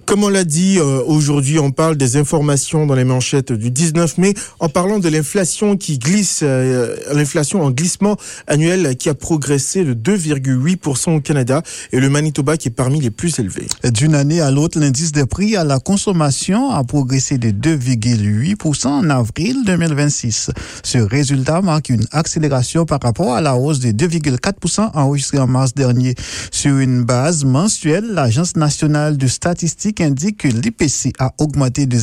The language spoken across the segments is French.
Comme on l'a dit, aujourd'hui, on parle des informations dans les manchettes du 19 mai, en parlant de l'inflation qui glisse, l'inflation en glissement annuel qui a progressé de 2,8% au Canada et le Manitoba qui est parmi les plus élevés. D'une année à l'autre, l'indice des prix à la consommation a progressé de 2,8% en avril 2026. Ce résultat marque une accélération par rapport à la hausse de 2,4% enregistrée en mars dernier. Sur une base mensuelle, l'Agence nationale de statistique indique que l'IPC a augmenté de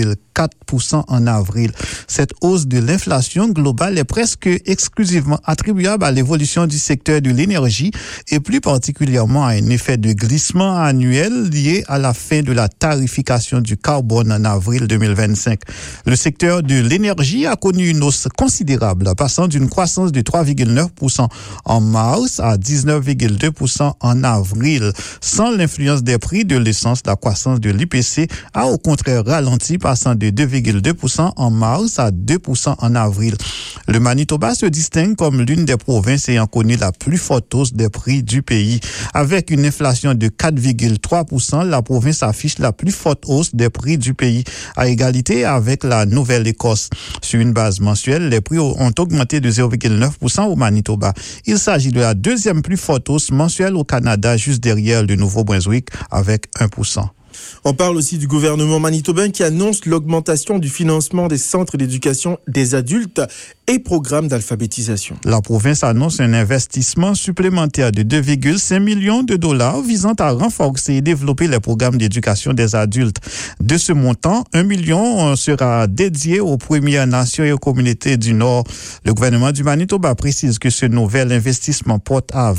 0,4% en avril. Cette hausse de l'inflation globale est presque exclusivement attribuable à l'évolution du secteur de l'énergie et plus particulièrement à un effet de glissement annuel lié à la fin de la tarification du carbone en avril 2025. Le secteur de l'énergie a connu une hausse considérable, passant d'une croissance de 3,9% en mars à 19,2% en avril. Sans l'influence des prix de l'essence, la croissance de l'IPC a au contraire ralenti, passant de 2,2% en mars à 2% en avril. Le Manitoba se distingue comme l'une des provinces ayant connu la plus forte hausse des prix du pays. Avec une inflation de 4,3%, la province affiche la plus forte hausse des prix du pays, à égalité avec la Nouvelle-Écosse. Sur une base mensuelle, les prix ont augmenté de 0,9% au Manitoba. Il s'agit de la deuxième plus forte hausse mensuelle au Canada, juste derrière le Nouveau-Brunswick, avec 1%. On parle aussi du gouvernement manitobain qui annonce l'augmentation du financement des centres d'éducation des adultes et programmes d'alphabétisation. La province annonce un investissement supplémentaire de 2,5 millions de dollars visant à renforcer et développer les programmes d'éducation des adultes. De ce montant, 1 million sera dédié aux Premières Nations et aux communautés du Nord. Le gouvernement du Manitoba précise que ce nouvel investissement porte à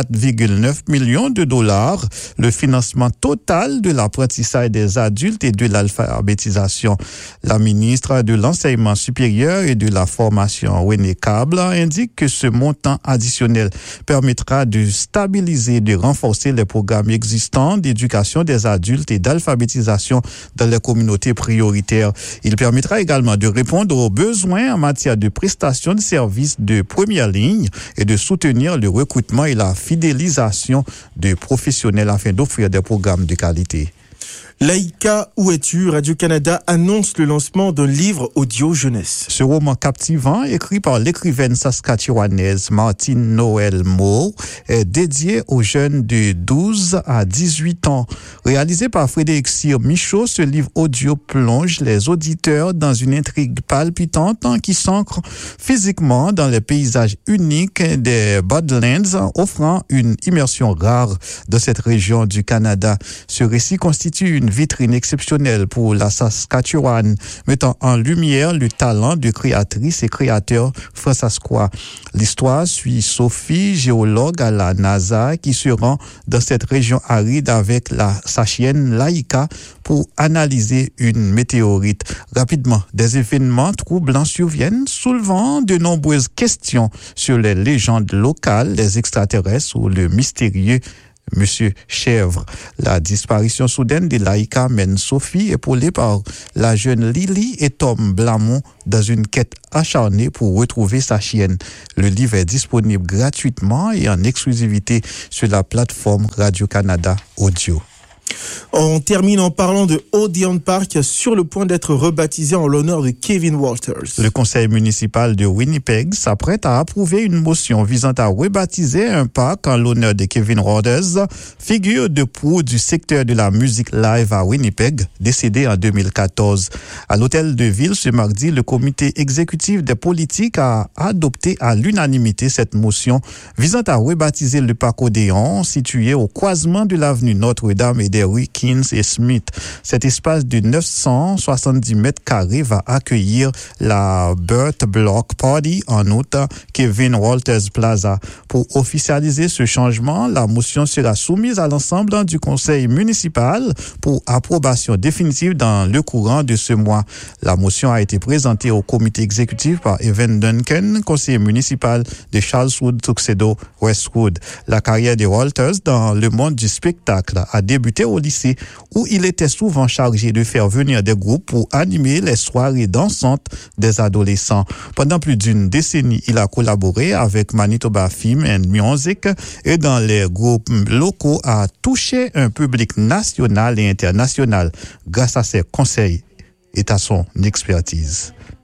24,9 millions de dollars le financement total de l'apprentissage des adultes et de l'alphabétisation. La ministre de l'Enseignement supérieur et de la formation, Renée Cable, indique que ce montant additionnel permettra de stabiliser et de renforcer les programmes existants d'éducation des adultes et d'alphabétisation dans les communautés prioritaires. Il permettra également de répondre aux besoins en matière de prestations de services de première ligne et de soutenir le recrutement et la fidélisation de professionnels afin d'offrir des programmes de qualité. Laïka, où es-tu? Radio-Canada annonce le lancement d'un livre audio jeunesse. Ce roman captivant, écrit par l'écrivaine saskatchewanaise Martine Noël Moore, est dédié aux jeunes de 12 à 18 ans. Réalisé par Frédéric Cyr Michaud, ce livre audio plonge les auditeurs dans une intrigue palpitante qui s'ancre physiquement dans les paysages uniques des Badlands, offrant une immersion rare de cette région du Canada. Ce récit constitue une vitrine exceptionnelle pour la Saskatchewan, mettant en lumière le talent de créatrices et créateurs françaiscois. L'histoire suit Sophie, géologue à la NASA, qui se rend dans cette région aride avec sa chienne Laïka pour analyser une météorite. Rapidement, des événements troublants surviennent, soulevant de nombreuses questions sur les légendes locales, les extraterrestres ou le mystérieux Monsieur Chèvre. La disparition soudaine de Laïka mène Sophie, épaulée par la jeune Lily et Tom Blamont, dans une quête acharnée pour retrouver sa chienne. Le livre est disponible gratuitement et en exclusivité sur la plateforme Radio-Canada Audio. On termine en parlant de Odeon Park, sur le point d'être rebaptisé en l'honneur de Kevin Walters. Le conseil municipal de Winnipeg s'apprête à approuver une motion visant à rebaptiser un parc en l'honneur de Kevin Walters, figure de proue du secteur de la musique live à Winnipeg, décédé en 2014. À l'hôtel de ville ce mardi, le comité exécutif des politiques a adopté à l'unanimité cette motion visant à rebaptiser le parc Odeon, situé au croisement de l'avenue Notre-Dame et des rues Keynes et Smith. Cet espace de 970 mètres carrés va accueillir la Birth Block Party en août, Kevin Walters Plaza. Pour officialiser ce changement, la motion sera soumise à l'ensemble du conseil municipal pour approbation définitive dans le courant de ce mois. La motion a été présentée au comité exécutif par Evan Duncan, conseiller municipal de Charleswood, Tuxedo, Westwood. La carrière de Walters dans le monde du spectacle a débuté au lycée lycée où il était souvent chargé de faire venir des groupes pour animer les soirées dansantes des adolescents. Pendant plus d'une décennie, il a collaboré avec Manitoba Film and Music et dans les groupes locaux a touché un public national et international grâce à ses conseils et à son expertise.